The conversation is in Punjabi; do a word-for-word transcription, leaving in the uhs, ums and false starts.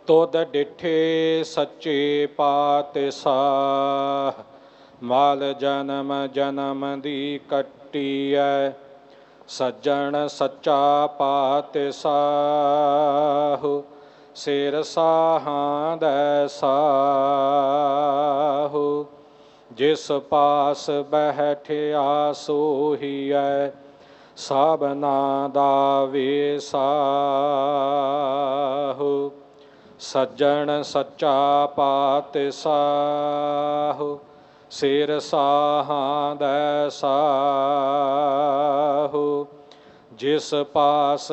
ਤੁਧ ਡਿਠੇ ਸੱਚੇ ਪਾਤਸ਼ਾਹ, ਮਾਲ ਜਨਮ ਜਨਮ ਦੀ ਕੱਟੀਐ। ਸੱਜਣ ਸੱਚਾ ਪਾਤਸ਼ਾਹ, ਸਿਰ ਸਾਹਾਂ ਦੈ ਸਾਹੁ। ਜਿਸ ਪਾਸ ਬਹਿਠਿਆ ਸੋਹੀਐ, ਸਭਨਾ ਦਾ ਵੇਸਾਹੁ। ਸੱਜਣ ਸੱਚਾ ਪਾਤਸ਼ਾਹ, ਸਿਰ ਸਾਹਾਂ ਦੈ ਸਾਹੁ। ਜਿਸ ਪਾਸ